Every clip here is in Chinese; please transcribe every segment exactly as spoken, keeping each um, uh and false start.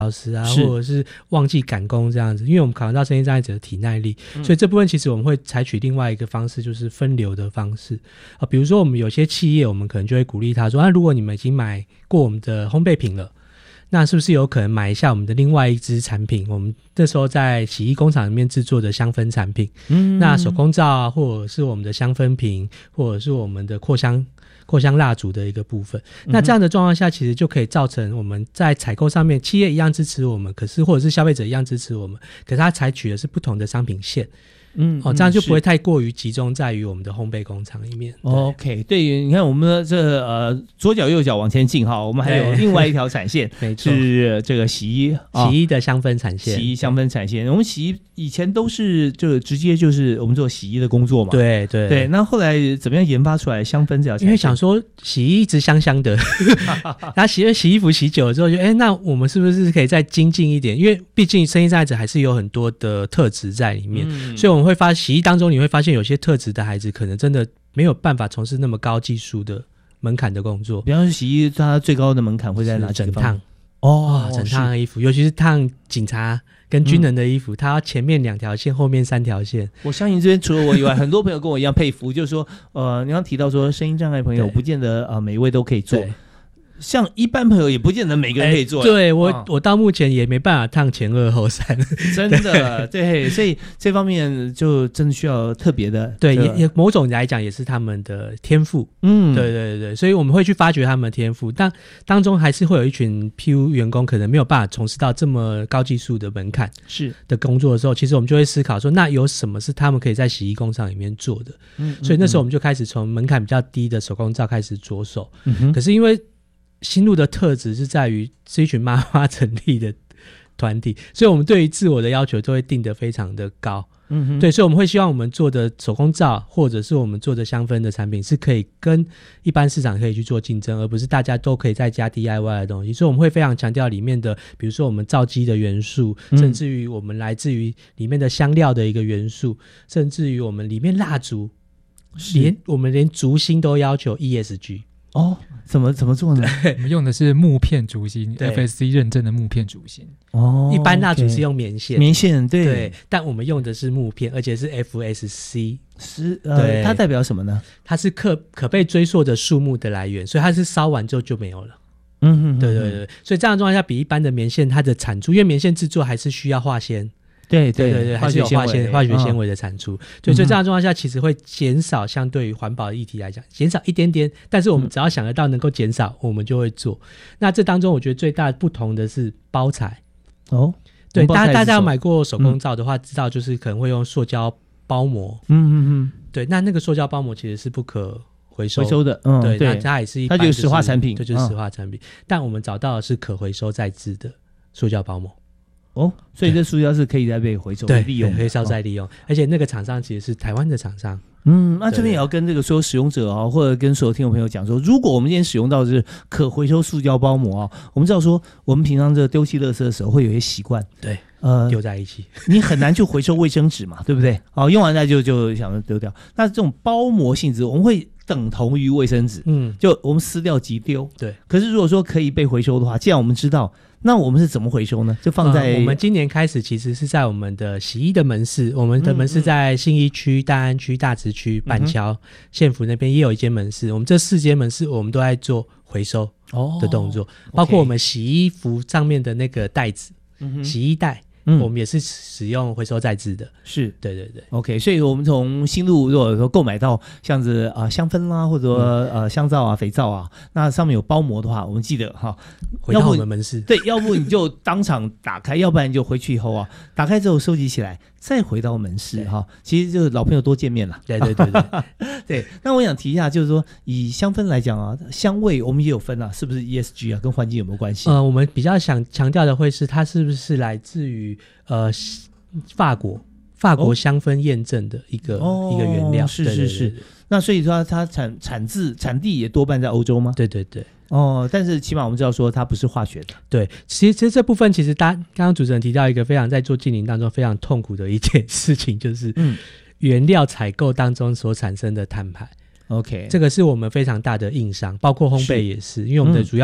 小时啊，或者是忘记赶工这样子，因为我们考量到身心障碍者的体耐力、嗯、所以这部分其实我们会采取另外一个方式，就是分流的方式、啊、比如说我们有些企业我们可能就会鼓励他说、啊、如果你们已经买过我们的烘焙品了，那是不是有可能买一下我们的另外一支产品，我们那时候在洗衣工厂里面制作的香氛产品、嗯、那手工皂啊，或者是我们的香氛瓶，或者是我们的扩香扩香蜡烛的一个部分、嗯、那这样的状况下其实就可以造成我们在采购上面企业一样支持我们，可是或者是消费者一样支持我们，可是他采取的是不同的商品线，嗯，哦，这样就不会太过于集中在于我们的烘焙工厂里面。对 OK， 对，你看我们的这呃左脚右脚往前进哈，我们还有另外一条产线， 没错， 是这个洗衣、 哦、洗衣的香氛产线， 洗衣香氛产线。我们洗衣以前都是就直接就是我们做洗衣的工作嘛， 对对对。那后来怎么样研发出来香氛这条产线？ 因为想说洗衣一直香香的，然后洗洗衣服洗久了之后就，哎，那我们是不是可以再精进一点？因为毕竟身心障碍者还是有很多的特质在里面，嗯、所以我们会发洗衣当中你会发现有些特质的孩子可能真的没有办法从事那么高技术的门槛的工作。 比方说洗衣它最高的门槛会在哪几个方面？ 整烫哦，整烫的衣服，尤其是烫警察跟军人的衣服，它、嗯、要前面两条线，后面三条线。 我相信这边除了我以外，很多朋友跟我一样佩服，就是说，呃，你刚提到说声音障碍朋友不见得呃每一位都可以做。像一般朋友也不见得每个人可以做、欸、 对我、嗯、我到目前也没办法烫前二后三， 真的 对, 对，所以这方面就真的需要特别的， 对，也也某种来讲也是他们的天赋，嗯，对对对，所以我们会去发掘他们的天赋，但当中还是会有一群 P U 员工可能没有办法从事到这么高技术的门槛是的工作的时候，其实我们就会思考说，那有什么是他们可以在洗衣工厂里面做的，嗯，所以那时候我们就开始从门槛比较低的手工皂开始着手，嗯，可是因为新路的特质是在于是一群妈妈成立的团体，所以我们对于自我的要求都会定得非常的高，嗯哼，对，所以我们会希望我们做的手工皂或者是我们做的香氛的产品是可以跟一般市场可以去做竞争，而不是大家都可以在家 D I Y 的东西，所以我们会非常强调里面的比如说我们皂基的元素，甚至于我们来自于里面的香料的一个元素，甚至于我们里面蜡烛连我们连烛芯都要求 E S G 哦，怎么怎么做呢？ 我们用的是木片竹芯 ，F S C 认证的木片竹芯。 哦，一般蜡烛是用棉线， 棉线 对, 对，但我们用的是木片，而且是 F S C， 是呃，它代表什么呢？ 它是可可被追溯的树木的来源，所以它是烧完之后就没有了。嗯哼哼，对对对，所以这样的状况下，比一般的棉线它的产出，因为棉线制作还是需要化纤。 对对对对，还是有化纤化学纤维的产出，所以这样的状况下其实会减少，相对于环保的议题来讲减少一点点，但是我们只要想得到能够减少、嗯、我们就会做。那这当中我觉得最大不同的是包材哦，对，大家大家有买过手工皂的话、嗯、知道就是可能会用塑胶包膜，嗯嗯嗯，对，那那个塑胶包膜其实是不可回收回收的，嗯， 对，那它也是一般、 就是、它就是石化产品， 这就是石化产品、嗯、但我们找到的是可回收再制的塑胶包膜。 哦，所以这塑胶是可以再被回收利用的， 可以烧再利用、哦、而且那个厂商其实是台湾的厂商。 嗯，那这边也要跟这个所有使用者啊，或者跟所有听众朋友讲说，如果我们今天使用到的是可回收塑胶包膜啊，我们知道说我们平常这个丢弃垃圾的时候会有一些习惯， 对，呃，丢在一起， 你很难去回收卫生纸嘛，对不对？好，用完再就就想丢掉。那这种包膜性质，我们会等同于卫生纸，嗯，就我们撕掉即丢。对，可是如果说可以被回收的话，既然我们知道。那我们是怎么回收呢？就放在、 呃、我们今年开始其实是在我们的洗衣的门市，我们的门市在信义区、大安区、大直区、板桥、县府那边也有一间门市，我们这四间门市我们都在做回收的动作、哦、包括我们洗衣服上面的那个袋子、嗯、洗衣袋嗯、我们也是使用回收再制的，是，对对对 OK， 所以我们从新路如果说购买到像是、呃、香氛啦或者说、嗯、呃香皂啊肥皂啊，那上面有包膜的话，我们记得哈， 回到我们门市， 对，要不你就当场打开，要不然你就回去以后啊，打开之后收集起来再回到门市哈，其实就是老朋友多见面了， 对对对对对。那我想提一下，就是说以香氛来讲啊，香味我们也有分啊，是不是 E S G 啊，跟环境有没有关系？ 呃，我们比较想强调的会是它是不是来自于呃法国法国香氛验证的一个、哦、一个原料， 是是是。对对对，那所以说它产产自产地也多半在欧洲吗？ 对对对。 哦，但是起码我们知道说它不是化学的。 对，其实其实这部分其实大刚刚主持人提到一个非常在做净零当中非常痛苦的一件事情，就是原料采购当中所产生的碳排。OK， 这个是我们非常大的硬伤，包括烘焙也是，因为我们的主要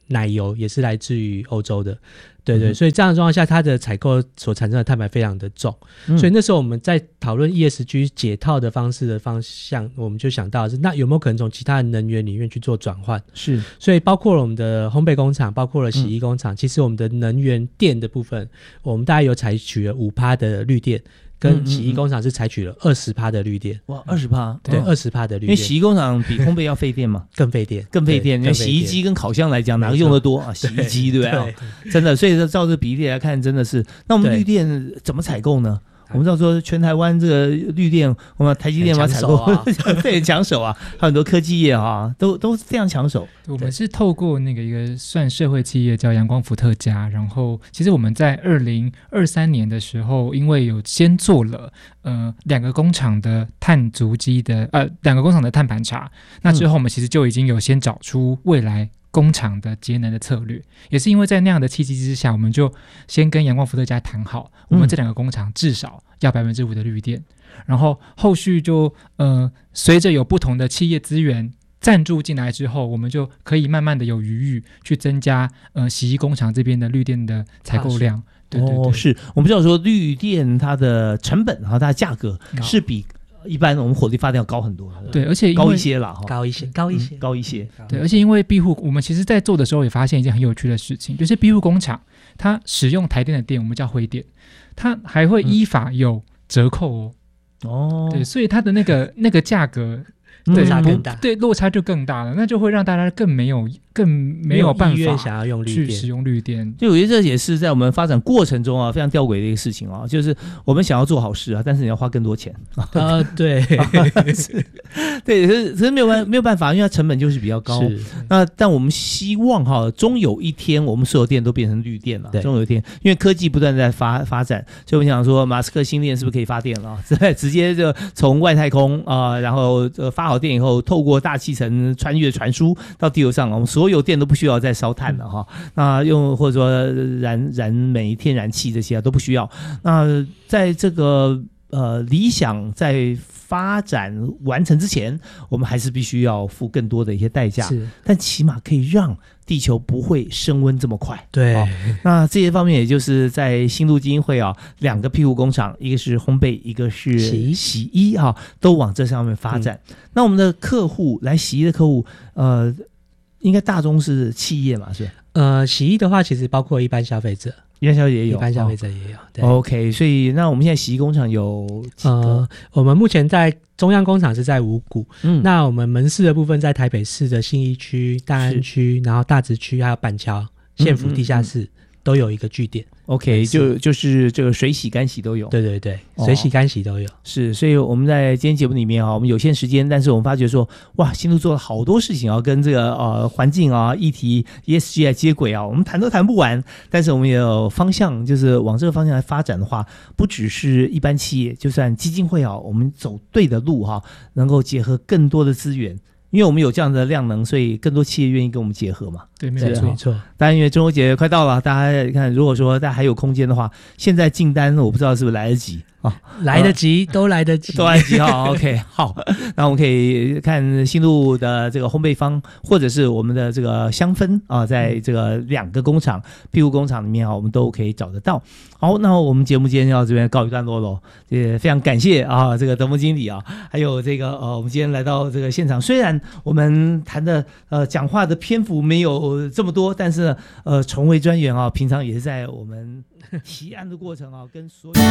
奶油也是来自于欧洲的。对对，所以这样的状况下，它的采购所产生的碳排非常的重，嗯、所以那时候我们在讨论 E S G 解套的方式的方向，我们就想到的是，那有没有可能从其他的能源里面去做转换？ 是， 所以包括了我们的烘焙工厂，包括了洗衣工厂，嗯、其实我们的能源电的部分，我们大概有采取了 百分之五 的绿电。跟洗衣工厂是采取了 百分之二十 的绿电。 哇 ,百分之二十对 ,百分之二十 的绿电。 因为洗衣工厂比烘焙要费电嘛。 更费电。 更费电。因为洗衣机跟烤箱来讲，哪个用得多啊？洗衣机对不对？对真的，所以照这个比例来看，真的是。那我们绿电怎么采购呢？我们知道说全台湾这个绿电，我们台积电把采购非常抢手啊，还有很多科技业啊，都都非常抢手。 我们是透过那个一个算社会企业叫阳光伏特加，然后其实我们在二零二三年的时候，因为有先做了呃两个工厂的碳足迹的呃两个工厂的碳盘查，那之后我们其实就已经有先找出未来工厂的节能的策略，也是因为在那样的契机之下，我们就先跟阳光伏特加谈好，我们这两个工厂至少要 百分之五 的绿电，然后后续就呃随着有不同的企业资源赞助进来之后，我们就可以慢慢的有余裕去增加呃洗衣工厂这边的绿电的采购量。对对对， 哦，是我们知道说绿电它的成本和它的价格是比一般我们火力发电要高很多， 对，而且高一些啦， 高一些，高一些， 嗯、高一些。 对，而且因为庇护，我们其实在做的时候也发现一件很有趣的事情，就是庇护工厂它使用台电的电，我们叫灰电，它还会依法有折扣哦。嗯、哦，对，所以它的那个那个价格。对， 落差更大， 对，落差就更大了，那就会让大家更没有、更没有办法想要用绿电去使用绿电。 就我觉得这也是在我们发展过程中啊，非常吊诡的一个事情啊，就是我们想要做好事啊，但是你要花更多钱啊。 呃，对， 对，可是可是没有办没有办法，因为它成本就是比较高。那但我们希望哈，终有一天我们所有电都变成绿电了。终有一天，因为科技不断在发发展，所以我们想说，马斯克星链是不是可以发电了？直接就从外太空啊、呃，然后呃发好电以后，透过大气层穿越传输到地球上，我们所有电都不需要再烧炭了哈。那用或者说燃燃煤、天然气这些、啊、都不需要。那在这个呃理想在发展完成之前，我们还是必须要付更多的一些代价，但起码可以让地球不会升温这么快。 对、 哦，那这些方面也就是在新路基金会啊，两个庇护工厂，一个是烘焙，一个是洗衣啊，都往这上面发展。嗯、那我们的客户来洗衣的客户，呃，应该大宗是企业嘛，是吧？ 呃，洗衣的话，其实包括一般消费者。 一般消费者也有， 一般消费者也有。哦、对 OK， 所以那我们现在洗衣工厂有几个？ 呃，我们目前在中央工厂是在五股，嗯，那我们门市的部分在台北市的信义区、大安区，然后大直区还有板桥、县府地下室、嗯嗯嗯、都有一个据点。 OK， 就就是这个水洗干洗都有。 对对对，水洗干洗都有。哦、 是，所以我们在今天节目里面啊，我们有限时间，但是我们发觉说，哇，新路做了好多事情啊，跟这个呃环境啊议题 E S G 来接轨啊，我们谈都谈不完。但是我们也有方向，就是往这个方向来发展的话，不只是一般企业，就算基金会啊，我们走对的路哈、啊，能够结合更多的资源。因为我们有这样的量能，所以更多企业愿意跟我们结合嘛。 对，没错， 没错。 当然，因为中秋节快到了，大家看，如果说大家还有空间的话，现在进单我不知道是不是来得及啊？ 来得及，呃、都来得及， 都来得及哈。OK， 好，那我们可以看新路的这个烘焙坊，或者是我们的这个香氛啊，在这个两个工厂、庇护工厂里面啊，我们都可以找得到。好，那我们节目今天要这边告一段落喽，也非常感谢啊，这个德丰经理啊，还有这个呃，我们今天来到这个现场，虽然我们谈的呃讲话的篇幅没有这么多，但是呃，崇维专员啊，平常也是在我们提案的过程啊，跟所有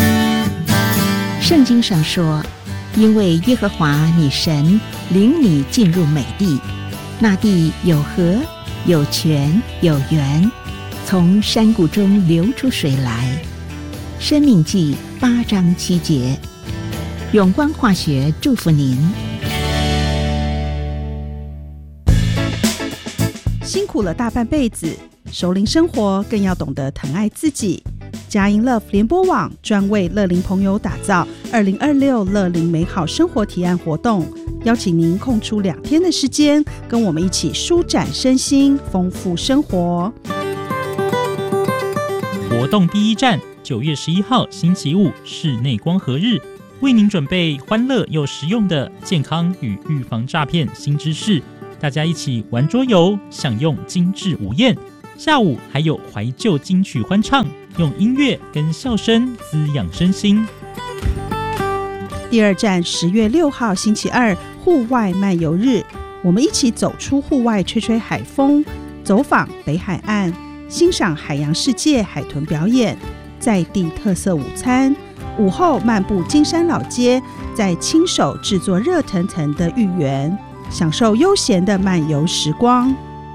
圣经上说，因为耶和华你神领你进入美地，那地有河有泉有源，从山谷中流出水来。生命记八章七节。永光化学祝福您。 辛苦了大半辈子，熟龄生活更要懂得疼爱自己。佳音 Love 联播网专为乐龄朋友打造二零二六乐龄美好生活提案活动，邀请您空出两天的时间，跟我们一起舒展身心，丰富生活。 活动第一站，九月十一号星期五室内光合日，为您准备欢乐又实用的健康与预防诈骗新知识。 大家一起玩桌游，享用精致午宴。下午还有怀旧金曲欢唱，用音乐跟笑声滋养身心。 第二站十月六号星期二，户外漫游日，我们一起走出户外，吹吹海风，走访北海岸，欣赏海洋世界海豚表演，在地特色午餐。午后漫步金山老街，再亲手制作热腾腾的芋圆，享受悠闲的漫游时光。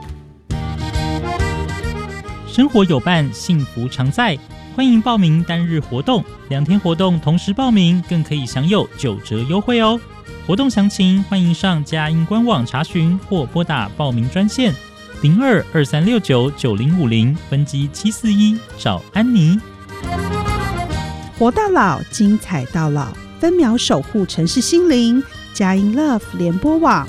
生活有伴，幸福常在。欢迎报名单日活动，两天活动同时报名，更可以享有九折优惠哦。活动详情欢迎上佳音官网查询，或拨打报名专线零二二三六九九零五零分机七四一找安妮。 活到老，精彩到老，分秒守护城市心灵。佳音 Love 联播网。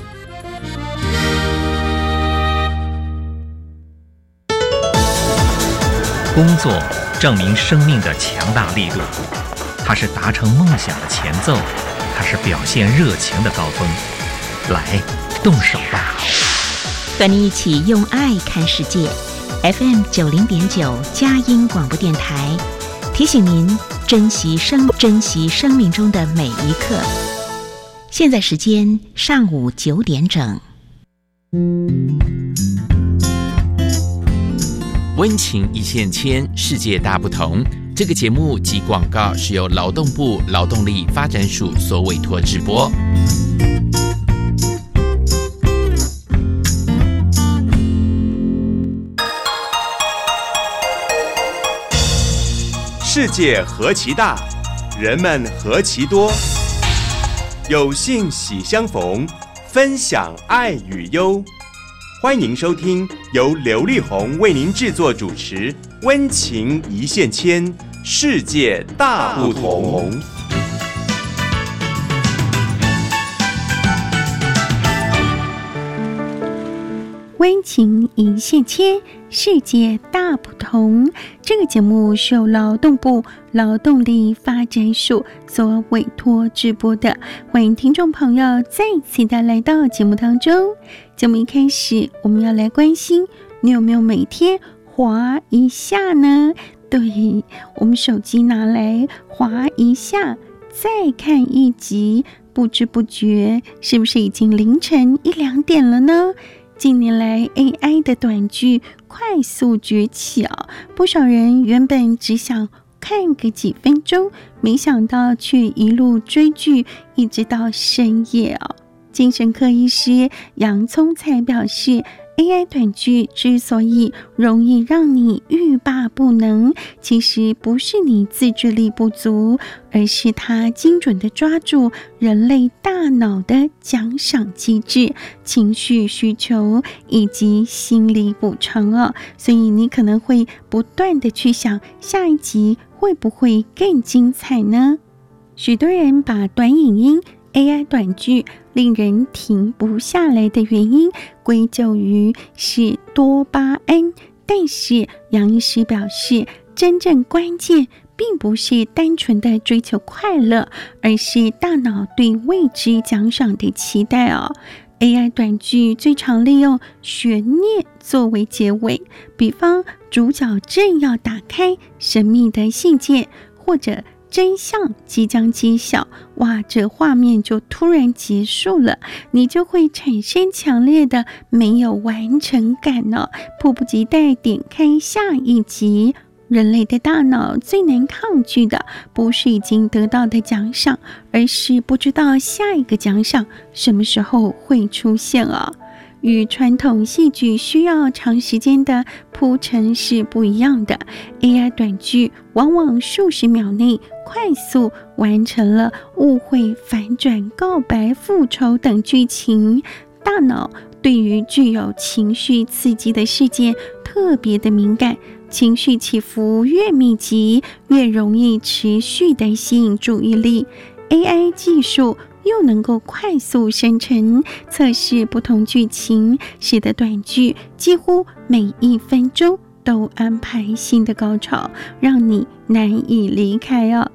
工作证明生命的强大力度，它是达成梦想的前奏，它是表现热情的高峰。来，动手吧！ 和你一起用爱看世界。F M 九零点九佳音广播电台提醒您珍惜生珍惜生命中的每一刻。现在时间上午九点整。 温情一线牵，世界大不同。这个节目及广告是由劳动部劳动力发展署所委托直播。 世界何其大，人们何其多。有幸喜相逢，分享爱与忧。欢迎收听由刘力宏为您制作主持《温情一线牵，世界大不同》。 温情一线牵，世界大不同。这个节目是由劳动部劳动力发展署所委托直播的，欢迎听众朋友再次的来到节目当中。节目一开始，我们要来关心你有没有每天滑一下呢？对，我们手机拿来滑一下，再看一集，不知不觉是不是已经凌晨一两点了呢？近年来 A I 的短剧快速崛起啊，不少人原本只想看个几分钟，没想到却一路追剧一直到深夜啊。精神科医师杨聪才表示， A I 短剧之所以容易让你欲罢不能，其实不是你自制力不足，而是它精准地抓住人类大脑的奖赏机制、情绪需求以及心理补偿哦。所以你可能会不断地去想，下一集会不会更精彩呢？许多人把短影音A I 短剧令人停不下来的原因归咎于是多巴胺，但是杨医师表示，真正关键并不是单纯的追求快乐，而是大脑对未知奖赏的期待哦。A I 短剧最常利用悬念作为结尾，比方主角正要打开神秘的信件，或者真相即将揭晓，哇，这画面就突然结束了，你就会产生强烈的没有完成感哦，迫不及待点开下一集。人类的大脑最难抗拒的不是已经得到的奖赏，而是不知道下一个奖赏什么时候会出现哦。与传统戏剧需要长时间的铺陈是不一样的， A I 短剧往往数十秒内快速完成了误会、反转、告白、复仇等剧情，大脑对于具有情绪刺激的事件特别的敏感，情绪起伏越密集，越容易持续的吸引注意力。 A I 技术又能够快速生成、测试不同剧情，使得短剧几乎每一分钟都安排新的高潮，让你难以离开哦。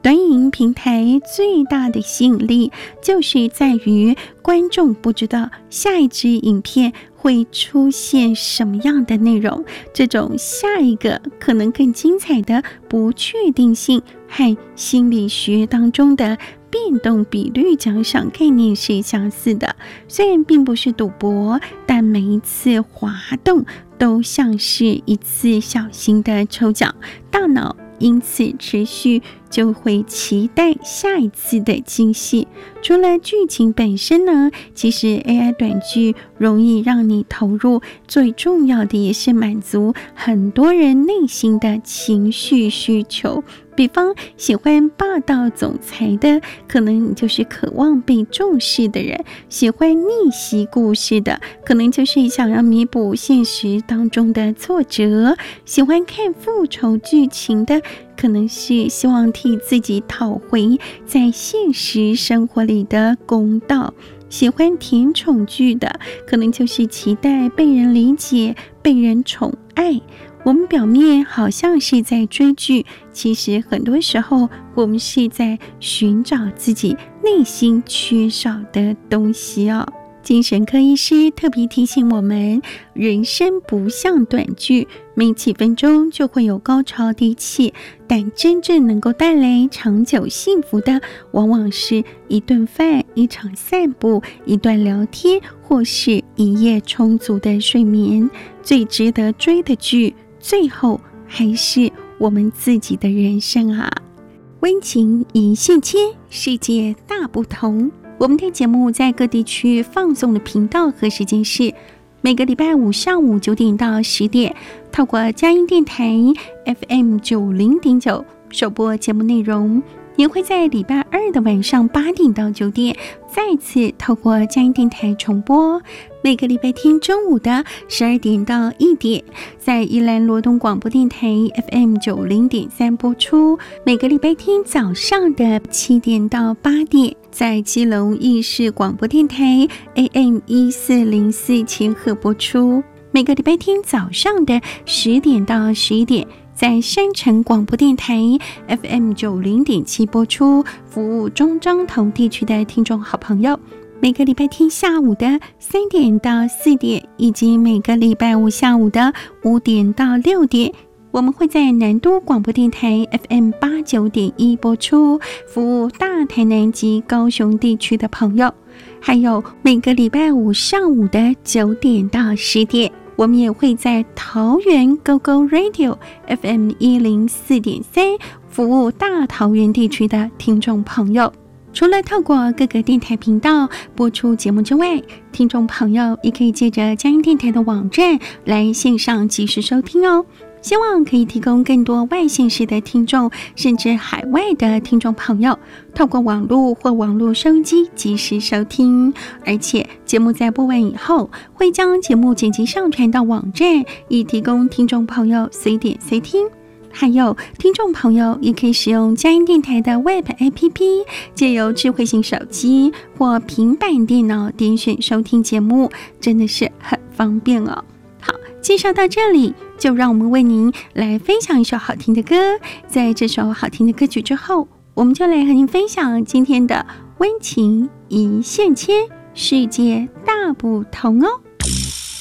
短影音平台最大的吸引力就是在于观众不知道下一支影片会出现什么样的内容，这种下一个可能更精彩的不确定性和心理学当中的变动比率奖赏概念是相似的。虽然并不是赌博，但每一次滑动都像是一次小型的抽奖，大脑因此持续就会期待下一次的惊喜。除了剧情本身呢，其实 A I 短剧容易让你投入，最重要的也是满足很多人内心的情绪需求。比方喜欢霸道总裁的，可能你就是渴望被重视的人；喜欢逆袭故事的，可能就是想要弥补现实当中的挫折；喜欢看复仇剧情的，可能是希望替自己讨回在现实生活里的公道；喜欢甜宠剧的，可能就是期待被人理解、被人宠爱。我们表面好像是在追剧，其实很多时候我们是在寻找自己内心缺少的东西哦。精神科医师特别提醒我们，人生不像短剧，没几分钟就会有高潮迭起，但真正能够带来长久幸福的，往往是一顿饭、一场散步、一段聊天，或是一夜充足的睡眠。最值得追的剧，最后还是我们自己的人生啊！温情一线牵，世界大不同。我们的节目在各地区放送的频道和时间是每个礼拜五上午九点到十点，透过佳音电台 F M 九零点九首播节目内容，也会在礼拜二的晚上八点到九点再次透过佳音电台重播。每个礼拜天中午的十二点到一点，在宜兰罗东广播电台 F M 九零点三播出；每个礼拜天早上的七点到八点，在基隆义士广播电台 A M 一四零四千赫播出；每个礼拜天早上的十点到十一点，在山城广播电台 F M 九零点七播出，服务中彰投地区的听众好朋友。每个礼拜天下午的三点到四点，以及每个礼拜五下午的五点到六点，我们会在南都广播电台 F M 八九点一播出，服务大台南及高雄地区的朋友。还有每个礼拜五上午的九点到十点，我们也会在桃园 Go Go Radio F M 一零四点三，服务大桃园地区的听众朋友。除了透过各个电台频道播出节目之外，听众朋友也可以借着佳音电台的网站来线上即时收听哦。希望可以提供更多外县市的听众，甚至海外的听众朋友，透过网络或网络收音机即时收听。而且节目在播完以后，会将节目剪辑上传到网站，以提供听众朋友随点随听。还有听众朋友也可以使用佳音电台的 Web A P P， 借由智慧型手机或平板电脑点选收听节目，真的是很方便哦。好，介绍到这里，就让我们为您来分享一首好听的歌。在这首好听的歌曲之后，我们就来和您分享今天的温情一线牵，世界大不同哦。